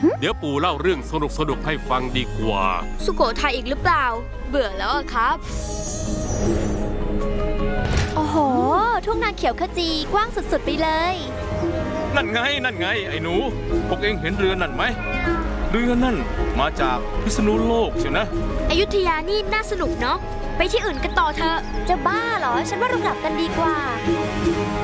เดี๋ยวปู่เล่าเรื่องสนุกให้ฟังดีกว่าสุโขทัยอีกหรือเปล่าเบื่อแล้วอะครับโอ้โหทุ่งนาเขียวขจีกว้างสุดๆไปเลยนั่นไงไอ้หนูพวกเองเห็นเรือนั่นไหมเรือนั่นมาจากพิษณุโลกใช่ไหมอยุธยานี่น่าสนุกเนาะไปที่อื่นกันต่อเถอะจะบ้าเหรอฉันว่าเรากลับกันดีกว่า